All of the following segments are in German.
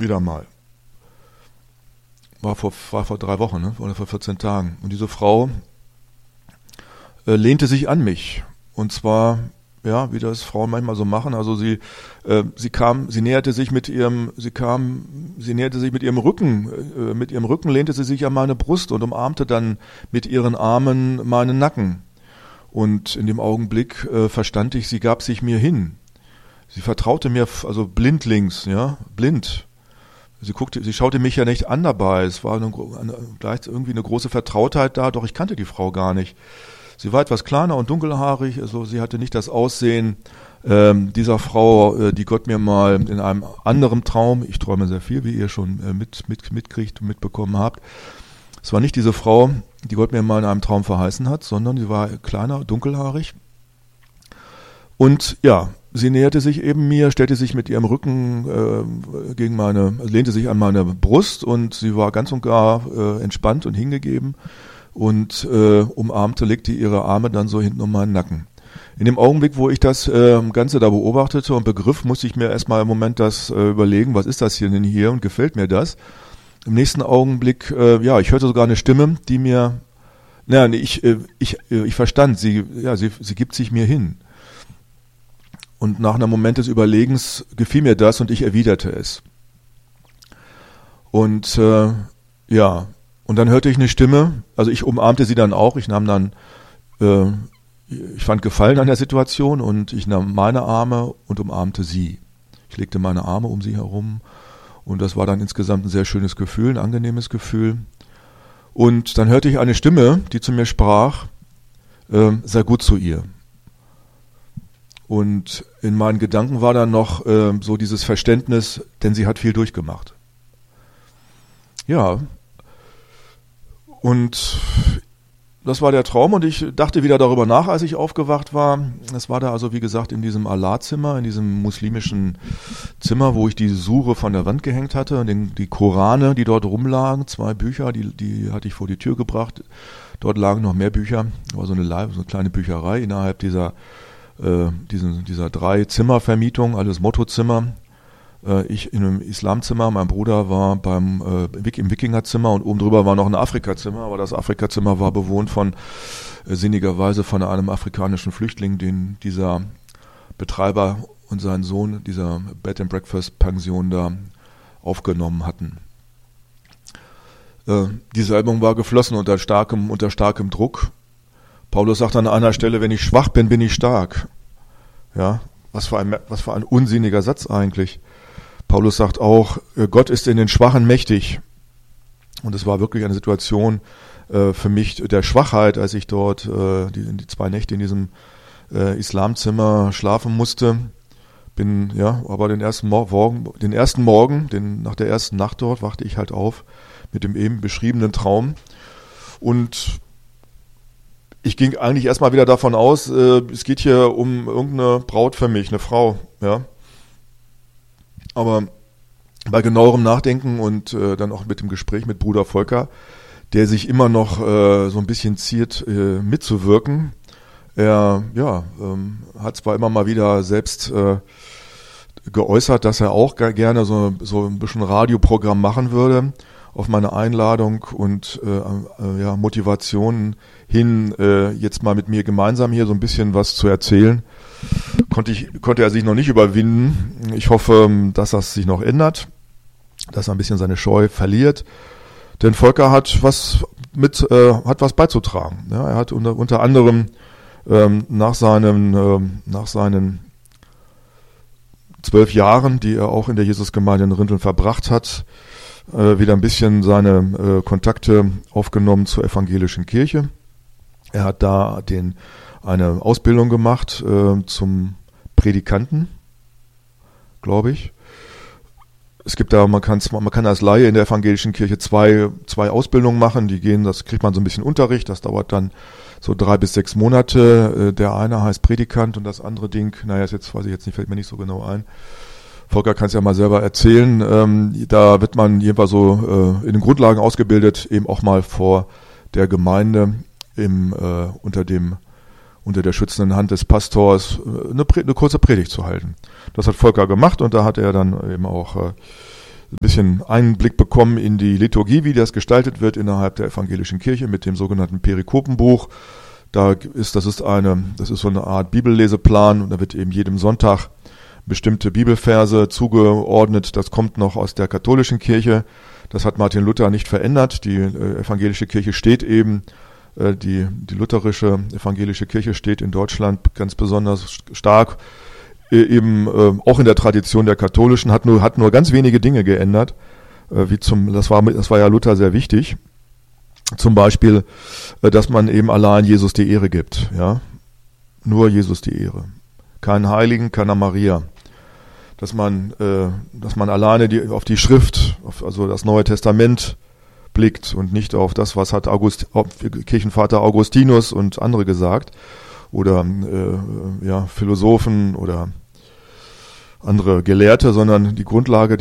Wieder mal. War vor 3 Wochen, ne? Oder vor 14 Tagen. Und diese Frau lehnte sich an mich. Und zwar, ja, wie das Frauen manchmal so machen. Also sie näherte sich mit ihrem Rücken, lehnte sie sich an meine Brust und umarmte dann mit ihren Armen meinen Nacken. Und in dem Augenblick verstand ich, sie gab sich mir hin. Sie vertraute mir, also blindlings, ja, blind. Sie schaute mich ja nicht an dabei. Es war gleich irgendwie eine große Vertrautheit da, doch ich kannte die Frau gar nicht. Sie war etwas kleiner und dunkelhaarig, also sie hatte nicht das Aussehen dieser Frau, die Gott mir mal in einem anderen Traum, ich träume sehr viel, wie ihr schon mitkriegt und mitbekommen habt. Es war nicht diese Frau, die Gott mir mal in einem Traum verheißen hat, sondern sie war kleiner, dunkelhaarig. Und ja, sie näherte sich eben mir, stellte sich mit ihrem Rücken lehnte sich an meine Brust und sie war ganz und gar entspannt und hingegeben und legte ihre Arme dann so hinten um meinen Nacken. In dem Augenblick, wo ich das Ganze da beobachtete und begriff, musste ich mir erstmal im Moment das überlegen, was ist das hier denn hier und gefällt mir das? Im nächsten Augenblick, ich hörte sogar eine Stimme, die mir, ich verstand, sie gibt sich mir hin. Und nach einem Moment des Überlegens gefiel mir das und ich erwiderte es. Und und dann hörte ich eine Stimme, also ich umarmte sie dann auch, ich fand Gefallen an der Situation und ich nahm meine Arme und umarmte sie. Ich legte meine Arme um sie herum und das war dann insgesamt ein sehr schönes Gefühl, ein angenehmes Gefühl. Und dann hörte ich eine Stimme, die zu mir sprach, sei gut zu ihr. Und in meinen Gedanken war dann noch so dieses Verständnis, denn sie hat viel durchgemacht. Ja, und das war der Traum und ich dachte wieder darüber nach, als ich aufgewacht war. Es war da also, wie gesagt, in diesem Allah-Zimmer, in diesem muslimischen Zimmer, wo ich die Sure von der Wand gehängt hatte, die Korane, die dort rumlagen, 2 Bücher, die hatte ich vor die Tür gebracht. Dort lagen noch mehr Bücher, war so eine kleine Bücherei innerhalb dieser 3-Zimmer-Vermietung, alles Mottozimmer. Ich in einem Islamzimmer, mein Bruder war im Wikingerzimmer und oben drüber war noch ein Afrikazimmer, aber das Afrikazimmer war bewohnt sinnigerweise von einem afrikanischen Flüchtling, den dieser Betreiber und sein Sohn dieser Bed-and-Breakfast-Pension da aufgenommen hatten. Die Salbung war geflossen unter starkem Druck. Paulus sagt an einer Stelle, wenn ich schwach bin, bin ich stark. Ja, was für ein unsinniger Satz eigentlich. Paulus sagt auch, Gott ist in den Schwachen mächtig. Und es war wirklich eine Situation für mich der Schwachheit, als ich dort die 2 Nächte in diesem Islamzimmer schlafen musste. Aber den ersten Morgen, nach der ersten Nacht dort, wachte ich halt auf mit dem eben beschriebenen Traum. Und ich ging eigentlich erstmal wieder davon aus, es geht hier um irgendeine Braut für mich, eine Frau, ja. Aber bei genauerem Nachdenken und dann auch mit dem Gespräch mit Bruder Volker, der sich immer noch so ein bisschen ziert, mitzuwirken. Er hat zwar immer mal wieder selbst geäußert, dass er auch gerne so ein bisschen Radioprogramm machen würde, auf meine Einladung und Motivationen hin, jetzt mal mit mir gemeinsam hier so ein bisschen was zu erzählen. Konnte er sich noch nicht überwinden. Ich hoffe, dass das sich noch ändert, dass er ein bisschen seine Scheu verliert. Denn Volker hat was beizutragen. Ja, er hat unter anderem nach seinen 12 Jahren, die er auch in der Jesusgemeinde in Rinteln verbracht hat, wieder ein bisschen seine Kontakte aufgenommen zur evangelischen Kirche. Er hat da eine Ausbildung gemacht zum Predikanten, glaube ich. Es gibt da, man kann als Laie in der evangelischen Kirche zwei Ausbildungen machen, das kriegt man so ein bisschen Unterricht, das dauert dann so 3 bis 6 Monate. Der eine heißt Predikant und das andere Ding, fällt mir nicht so genau ein. Volker kann es ja mal selber erzählen. Da wird man jedenfalls so in den Grundlagen ausgebildet, eben auch mal vor der Gemeinde unter der schützenden Hand des Pastors eine kurze Predigt zu halten. Das hat Volker gemacht und da hat er dann eben auch ein bisschen Einblick bekommen in die Liturgie, wie das gestaltet wird innerhalb der evangelischen Kirche mit dem sogenannten Perikopenbuch. Das ist so eine Art Bibelleseplan und da wird eben jedem Sonntag bestimmte Bibelverse zugeordnet. Das kommt noch aus der katholischen Kirche. Das hat Martin Luther nicht verändert. Die evangelische Kirche steht eben, die lutherische evangelische Kirche steht in Deutschland ganz besonders stark, eben auch in der Tradition der katholischen, hat nur ganz wenige Dinge geändert, das war ja Luther sehr wichtig. Zum Beispiel, dass man eben allein Jesus die Ehre gibt, ja, nur Jesus die Ehre, keinen Heiligen, keiner Maria, dass man alleine auf die Schrift, also das Neue Testament blickt und nicht auf das, was hat Kirchenvater Augustinus und andere gesagt oder Philosophen oder andere Gelehrte, sondern die Grundlage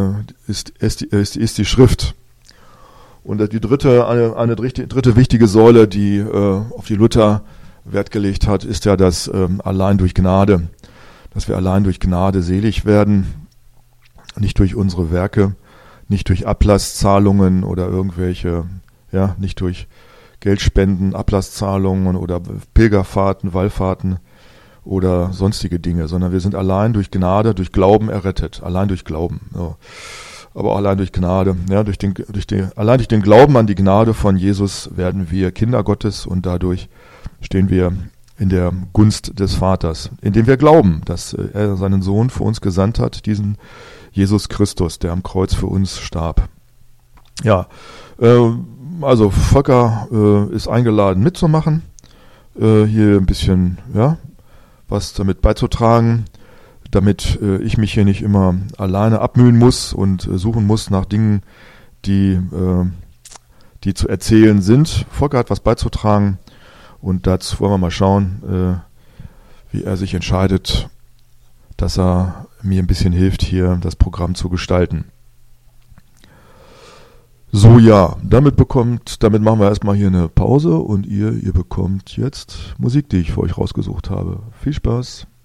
ist die Schrift. Und die eine dritte wichtige Säule, die auf die Luther Wert gelegt hat, ist ja das allein durch Gnade, dass wir allein durch Gnade selig werden, nicht durch unsere Werke, nicht durch Ablasszahlungen oder nicht durch Geldspenden, Ablasszahlungen oder Pilgerfahrten, Wallfahrten oder sonstige Dinge, sondern wir sind allein durch Gnade, durch Glauben errettet, allein durch Glauben. So. Aber auch allein durch Gnade, ja, allein durch den Glauben an die Gnade von Jesus werden wir Kinder Gottes und dadurch stehen wir in der Gunst des Vaters, indem wir glauben, dass er seinen Sohn für uns gesandt hat, diesen Jesus Christus, der am Kreuz für uns starb. Ja, also Volker ist eingeladen mitzumachen, hier ein bisschen, was damit beizutragen, damit ich mich hier nicht immer alleine abmühen muss und suchen muss nach Dingen, die zu erzählen sind. Volker hat was beizutragen und dazu wollen wir mal schauen, wie er sich entscheidet, dass er mir ein bisschen hilft, hier das Programm zu gestalten. So, ja, damit machen wir erstmal hier eine Pause und ihr bekommt jetzt Musik, die ich für euch rausgesucht habe. Viel Spaß!